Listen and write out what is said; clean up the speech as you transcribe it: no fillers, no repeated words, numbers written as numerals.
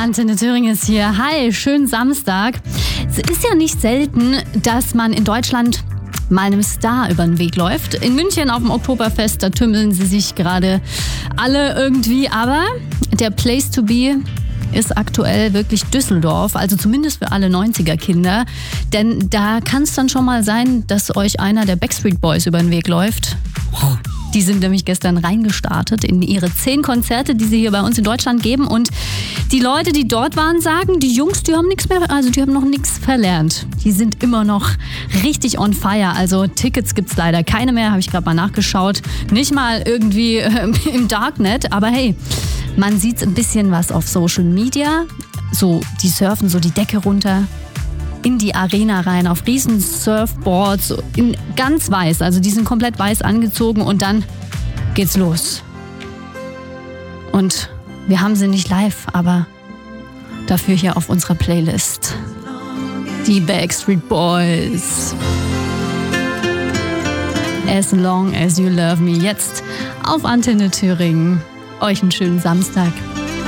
Antenne Thüringen ist hier. Hi, schönen Samstag. Es ist ja nicht selten, dass man in Deutschland mal einem Star über den Weg läuft. In München auf dem Oktoberfest, da tümmeln sie sich gerade alle irgendwie. Aber der Place to be ist aktuell wirklich Düsseldorf, also zumindest für alle 90er-Kinder. Denn da kann es dann schon mal sein, dass euch einer der Backstreet Boys über den Weg läuft. Die sind nämlich gestern reingestartet in ihre 10 Konzerte, die sie hier bei uns in Deutschland geben. Und die Leute, die dort waren, sagen, die Jungs, die haben nichts mehr, also die haben noch nichts verlernt. Die sind immer noch richtig on fire. Also Tickets gibt's leider keine mehr, habe ich gerade mal nachgeschaut. Nicht mal irgendwie im Darknet, aber hey, man sieht ein bisschen was auf Social Media. So, die surfen so die Decke runter in die Arena rein, auf riesen Surfboards, in ganz weiß. Also die sind komplett weiß angezogen und dann geht's los. Und wir haben sie nicht live, aber dafür hier auf unserer Playlist. Die Backstreet Boys. As long as you love me. Jetzt auf Antenne Thüringen. Euch einen schönen Samstag.